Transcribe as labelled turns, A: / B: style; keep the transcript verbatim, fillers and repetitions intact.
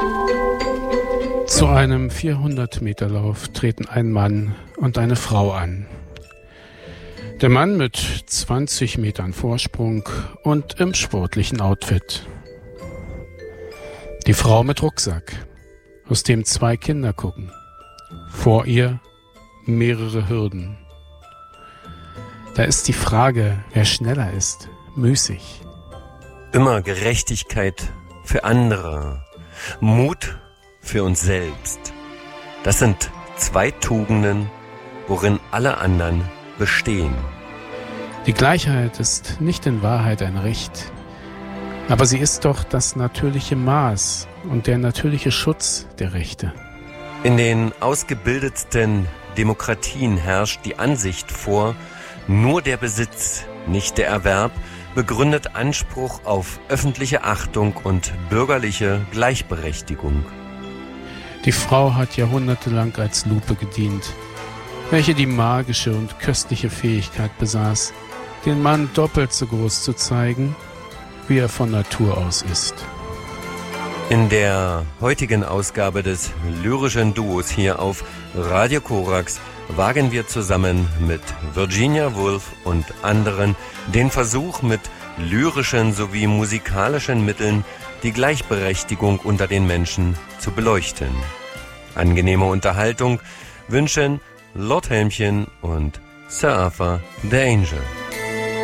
A: Zu einem vierhundert-Meter-Lauf treten ein Mann und eine Frau an. Der Mann mit zwanzig Metern Vorsprung und im sportlichen Outfit. Die Frau mit Rucksack, aus dem zwei Kinder gucken. Vor ihr mehrere Hürden. Da ist die Frage, wer schneller ist, müßig.
B: Immer Gerechtigkeit für andere, Mut für uns selbst. Das sind zwei Tugenden, worin alle anderen bestehen.
A: Die Gleichheit ist nicht in Wahrheit ein Recht, aber sie ist doch das natürliche Maß und der natürliche Schutz der Rechte.
B: In den ausgebildetsten Demokratien herrscht die Ansicht vor, nur der Besitz, nicht der Erwerb, begründet Anspruch auf öffentliche Achtung und bürgerliche Gleichberechtigung.
A: Die Frau hat jahrhundertelang als Lupe gedient, welche die magische und köstliche Fähigkeit besaß, den Mann doppelt so groß zu zeigen, wie er von Natur aus ist.
B: In der heutigen Ausgabe des lyrischen Duos hier auf Radio Korax wagen wir zusammen mit Virginia Woolf und anderen den Versuch, mit lyrischen sowie musikalischen Mitteln die Gleichberechtigung unter den Menschen zu beleuchten. Angenehme Unterhaltung wünschen Lord Helmchen und Sir Arthur the Angel.